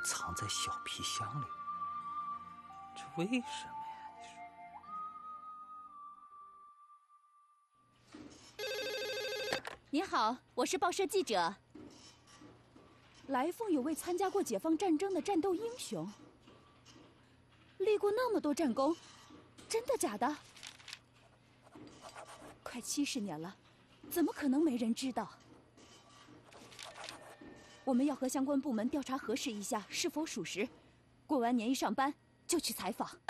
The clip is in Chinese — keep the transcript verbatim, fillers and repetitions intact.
藏在小皮箱里，这为什么呀？ 你好，我是报社记者。来凤有位参加过解放战争的战斗英雄，立过那么多战功，真的假的？快七十年了，怎么可能没人知道？我们要和相关部门调查核实一下是否属实，过完年一上班就去采访。